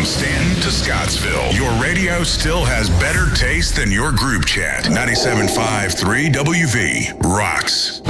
Stanton to Scottsville, your radio still has better taste than your group chat. 97.5 3 WV rocks.